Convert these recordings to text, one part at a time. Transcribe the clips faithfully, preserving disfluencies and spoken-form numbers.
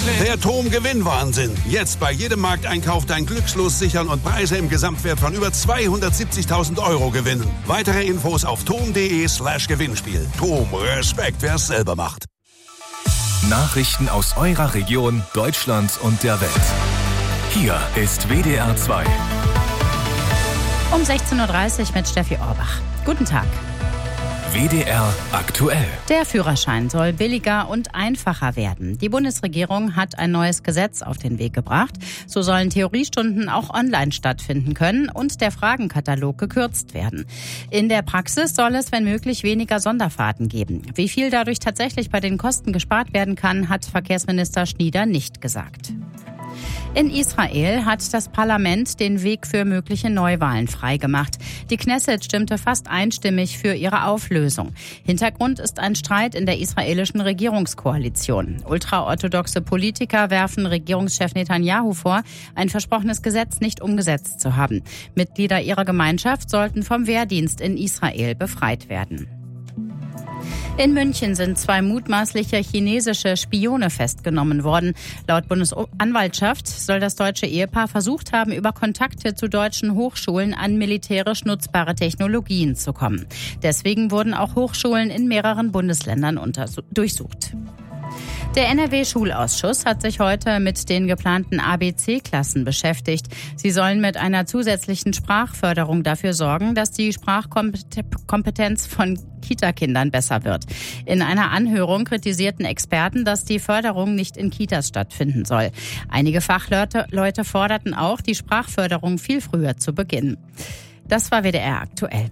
Der T O M Gewinnwahnsinn. Jetzt bei jedem Markteinkauf dein Glückslos sichern und Preise im Gesamtwert von über zweihundertsiebzigtausend Euro gewinnen. Weitere Infos auf tom.de slash Gewinnspiel. T O M, Respekt, wer es selber macht. Nachrichten aus eurer Region, Deutschland und der Welt. Hier ist W D R zwei. Um sechzehn Uhr dreißig mit Steffi Orbach. Guten Tag. W D R aktuell. Der Führerschein soll billiger und einfacher werden. Die Bundesregierung hat ein neues Gesetz auf den Weg gebracht. So sollen Theoriestunden auch online stattfinden können und der Fragenkatalog gekürzt werden. In der Praxis soll es, wenn möglich, weniger Sonderfahrten geben. Wie viel dadurch tatsächlich bei den Kosten gespart werden kann, hat Verkehrsminister Schnieder nicht gesagt. In Israel hat das Parlament den Weg für mögliche Neuwahlen freigemacht. Die Knesset stimmte fast einstimmig für ihre Auflösung. Hintergrund ist ein Streit in der israelischen Regierungskoalition. Ultraorthodoxe Politiker werfen Regierungschef Netanyahu vor, ein versprochenes Gesetz nicht umgesetzt zu haben. Mitglieder ihrer Gemeinschaft sollten vom Wehrdienst in Israel befreit werden. In München sind zwei mutmaßliche chinesische Spione festgenommen worden. Laut Bundesanwaltschaft soll das deutsche Ehepaar versucht haben, über Kontakte zu deutschen Hochschulen an militärisch nutzbare Technologien zu kommen. Deswegen wurden auch Hochschulen in mehreren Bundesländern untersucht, durchsucht. Der N R W-Schulausschuss hat sich heute mit den geplanten A B C-Klassen beschäftigt. Sie sollen mit einer zusätzlichen Sprachförderung dafür sorgen, dass die Sprachkompetenz von Kita-Kindern besser wird. In einer Anhörung kritisierten Experten, dass die Förderung nicht in Kitas stattfinden soll. Einige Fachleute Leute forderten auch, die Sprachförderung viel früher zu beginnen. Das war W D R aktuell.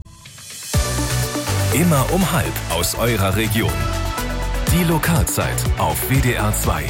Immer um halb aus eurer Region. Die Lokalzeit auf W D R zwei.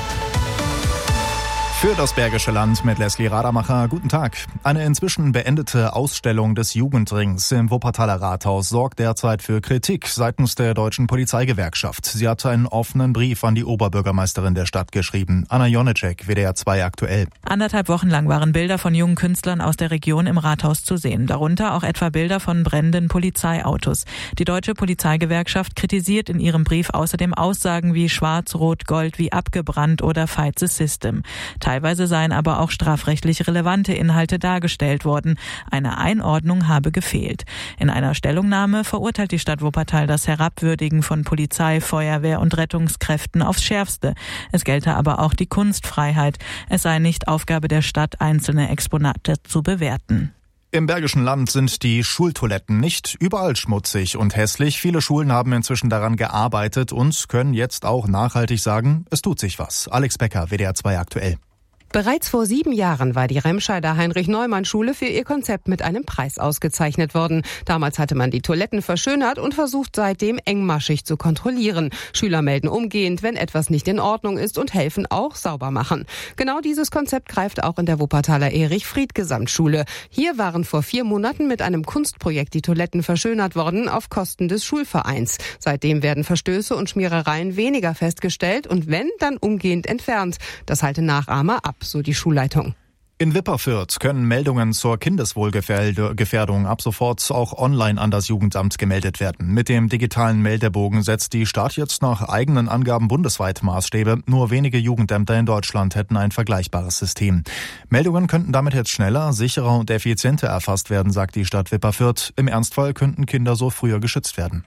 Für das Bergische Land mit Leslie Rademacher. Guten Tag. Eine inzwischen beendete Ausstellung des Jugendrings im Wuppertaler Rathaus sorgt derzeit für Kritik seitens der Deutschen Polizeigewerkschaft. Sie hat einen offenen Brief an die Oberbürgermeisterin der Stadt geschrieben. Anna Jonecek, W D R zwei aktuell. Anderthalb Wochen lang waren Bilder von jungen Künstlern aus der Region im Rathaus zu sehen. Darunter auch etwa Bilder von brennenden Polizeiautos. Die Deutsche Polizeigewerkschaft kritisiert in ihrem Brief außerdem Aussagen wie Schwarz, Rot, Gold wie abgebrannt oder Fight the System. Teilweise seien aber auch strafrechtlich relevante Inhalte dargestellt worden. Eine Einordnung habe gefehlt. In einer Stellungnahme verurteilt die Stadt Wuppertal das Herabwürdigen von Polizei, Feuerwehr und Rettungskräften aufs Schärfste. Es gelte aber auch die Kunstfreiheit. Es sei nicht Aufgabe der Stadt, einzelne Exponate zu bewerten. Im Bergischen Land sind die Schultoiletten nicht überall schmutzig und hässlich. Viele Schulen haben inzwischen daran gearbeitet und können jetzt auch nachhaltig sagen, es tut sich was. Alex Becker, W D R zwei aktuell. Bereits vor sieben Jahren war die Remscheider Heinrich-Neumann-Schule für ihr Konzept mit einem Preis ausgezeichnet worden. Damals hatte man die Toiletten verschönert und versucht seitdem engmaschig zu kontrollieren. Schüler melden umgehend, wenn etwas nicht in Ordnung ist und helfen auch sauber machen. Genau dieses Konzept greift auch in der Wuppertaler Erich-Fried-Gesamtschule. Hier waren vor vier Monaten mit einem Kunstprojekt die Toiletten verschönert worden auf Kosten des Schulvereins. Seitdem werden Verstöße und Schmierereien weniger festgestellt und wenn, dann umgehend entfernt. Das halte Nachahmer ab, so die Schulleitung. In Wipperfürth können Meldungen zur Kindeswohlgefährdung ab sofort auch online an das Jugendamt gemeldet werden. Mit dem digitalen Meldebogen setzt die Stadt jetzt nach eigenen Angaben bundesweit Maßstäbe. Nur wenige Jugendämter in Deutschland hätten ein vergleichbares System. Meldungen könnten damit jetzt schneller, sicherer und effizienter erfasst werden, sagt die Stadt Wipperfürth. Im Ernstfall könnten Kinder so früher geschützt werden.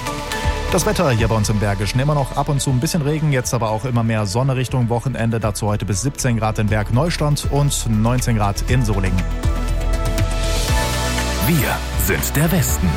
Das Wetter hier bei uns im Bergischen, immer noch ab und zu ein bisschen Regen, jetzt aber auch immer mehr Sonne Richtung Wochenende. Dazu heute bis siebzehn Grad in Bergneustadt und neunzehn Grad in Solingen. Wir sind der Westen.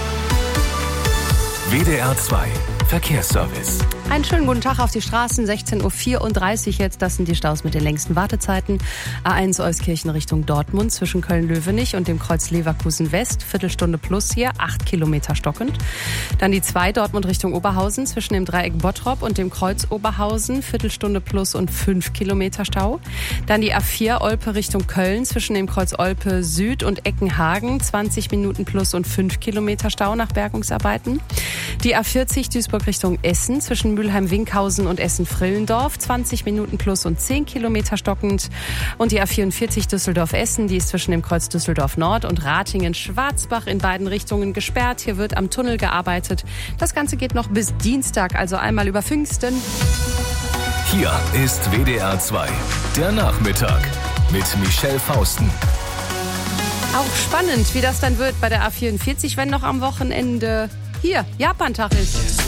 W D R zwei Verkehrsservice. Einen schönen guten Tag auf die Straßen, sechzehn Uhr vierunddreißig jetzt. Das sind die Staus mit den längsten Wartezeiten. A eins Euskirchen Richtung Dortmund zwischen Köln-Löwenich und dem Kreuz Leverkusen West. Viertelstunde plus hier, acht Kilometer stockend. Dann die zwei Dortmund Richtung Oberhausen zwischen dem Dreieck Bottrop und dem Kreuz Oberhausen. Viertelstunde plus und fünf Kilometer Stau. Dann die A vier Olpe Richtung Köln zwischen dem Kreuz Olpe Süd und Eckenhagen. zwanzig Minuten plus und fünf Kilometer Stau nach Bergungsarbeiten. Die A vierzig Duisburg Richtung Essen zwischen Mülheim-Winkhausen und Essen-Frillendorf, zwanzig Minuten plus und zehn Kilometer stockend. Und die A vierundvierzig Düsseldorf-Essen, die ist zwischen dem Kreuz Düsseldorf Nord und Ratingen-Schwarzbach in beiden Richtungen gesperrt. Hier wird am Tunnel gearbeitet. Das Ganze geht noch bis Dienstag, also einmal über Pfingsten. Hier ist W D R zwei, der Nachmittag mit Michelle Fausten. Auch spannend, wie das dann wird bei der A vierundvierzig, wenn noch am Wochenende hier Japantag ist.